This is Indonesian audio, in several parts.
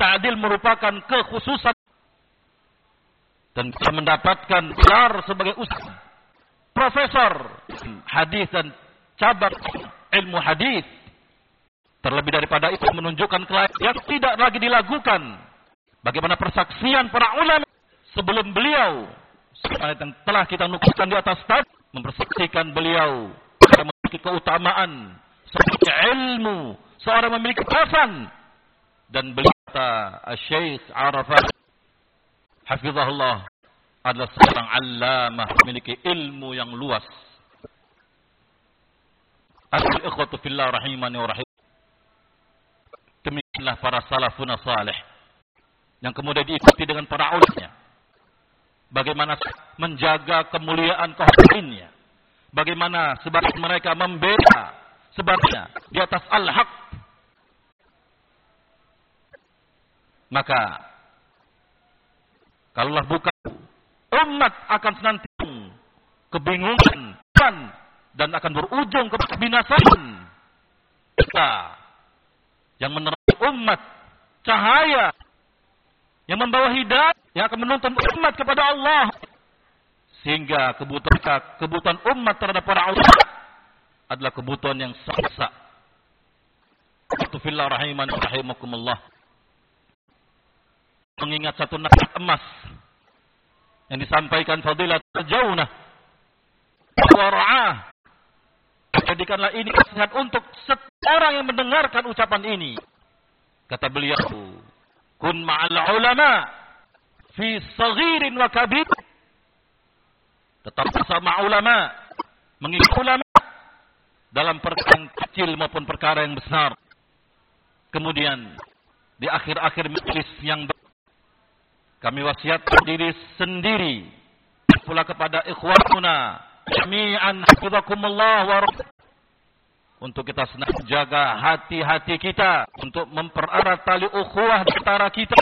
ta'dil merupakan kekhususan dan kita mendapatkan gelar sebagai ustaz, profesor hadis dan cabang ilmu hadis. Terlebih daripada itu menunjukkan yang tidak lagi dilakukan bagaimana persaksian para ulama sebelum beliau yang telah kita nukilkan di atas tadi mempersaksikan beliau memiliki keutamaan sebagai ilmu, seorang memiliki khasan. Dan beliau Syekh Arafat hafizahullah adalah seorang allamah memiliki ilmu yang luas. Al-ikhwatu fillah rahimani wa rahim. Demikianlah para salafun salih yang kemudian diikuti dengan para ulamanya. Bagaimana menjaga kemuliaan kehormatannya. Bagaimana sebab mereka membela sebabnya di atas al-haq. Maka kalaulah bukan, umat akan senantiasa kebingungan dan akan berujung ke kebinasaan. Kita yang menerangi umat cahaya yang membawa hidayah yang akan menuntun umat kepada Allah, sehingga kebutuhan umat terhadap para ulama adalah kebutuhan yang sangat. Fillah rahiman rahimakumullah. Mengingat satu nasihat emas yang disampaikan Fadilat Jaunah wara'ah. Jadikanlah ini nasihat untuk setiap orang yang mendengarkan ucapan ini. Kata beliau, kun ma'al ulama fi saghirin wa kabir. Tetap bersama ulama, mengikuti ulama dalam perkara kecil maupun perkara yang besar. Kemudian di akhir-akhir majlis yang kami wasiatkan diri sendiri pula kepada ikhwanuna jami'an hafizakumullah wa untuk kita senantiasa jaga hati-hati kita untuk mempererat tali ukhuwah di antara kita.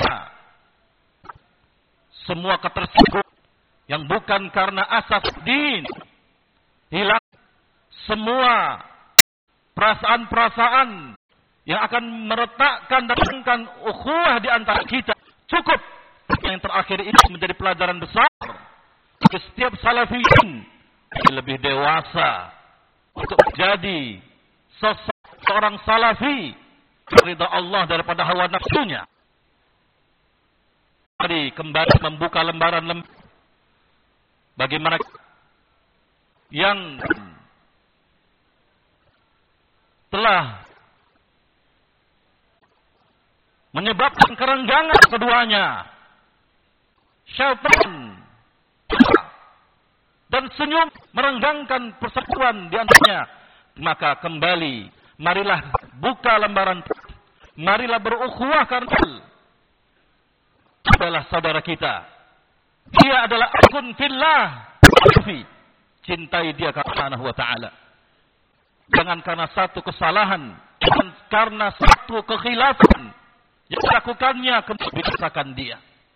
Semua ketersinggungan yang bukan karena asas din hilang, semua perasaan-perasaan yang akan meretakkan dan mengganggu ukhuwah di antara kita. Cukup yang terakhir ini menjadi pelajaran besar bagi setiap salafiyin lebih dewasa untuk menjadi seorang salafi ridha Allah daripada hawa nafsunya. Mari kembali membuka lembaran bagi mereka yang telah menyebabkan kerenggangan keduanya, syaitan dan senyum merenggangkan persatuan di antaranya. Maka kembali, marilah buka lembaran, marilah berukhuwah karena adalah saudara kita. Dia adalah akun fillah, cintai dia subhanahu wa ta'ala. Jangan karena satu kesalahan, jangan karena satu kekhilafan yang dilakukannya kemudian binasakan dia.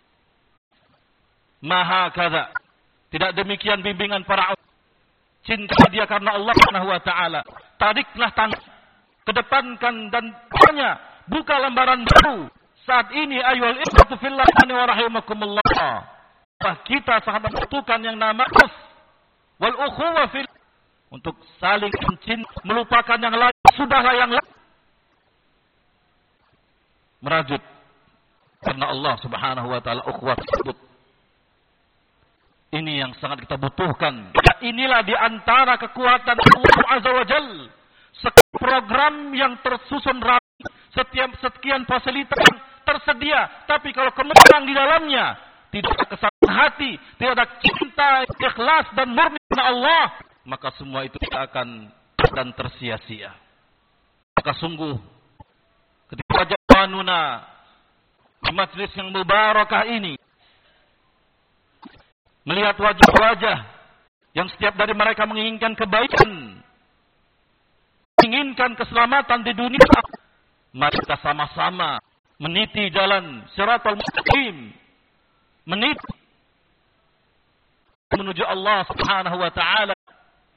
Maha kada. Tidak demikian bimbingan para ulama. Cinta dia karena Allah Subhanahu wa taala. Tariklah tangan, kedepankan dan tanya, buka lembaran baru. Saat ini ayyuhal ikhwatu fillah wa rahimakumullah. Kita sangat membutuhkan yang namanya wal ukhuwah fil untuk saling mencintai, melupakan yang lain, sudahlah yang lain. Merajut karena Allah Subhanahu wa taala ukhuwah tersebut. Ini yang sangat kita butuhkan. Inilah di antara kekuatan Allah Azza wa Jalla. Program yang tersusun rapi, sekian fasilitas yang tersedia, tapi kalau kemudian di dalamnya tidak ada kesatuan hati, tidak ada cinta, ikhlas dan murni karena Allah, maka semua itu tidak akan dan tersia-sia. Maka sungguh ketika jawanuna di majlis yang mubarakah ini melihat wajah-wajah yang setiap dari mereka menginginkan kebaikan, menginginkan keselamatan di dunia, mari kita sama-sama meniti jalan siratal mustaqim, meniti menuju Allah Subhanahu wa taala